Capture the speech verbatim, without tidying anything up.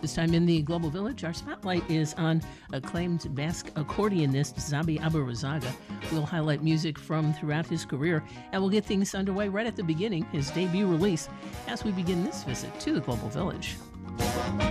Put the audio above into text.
This time in the Global Village, our spotlight is on acclaimed Basque accordionist Xabi Aburazzaga. We'll highlight music from throughout his career, and we'll get things underway right at the beginning, his debut release, as we begin this visit to the Global Village.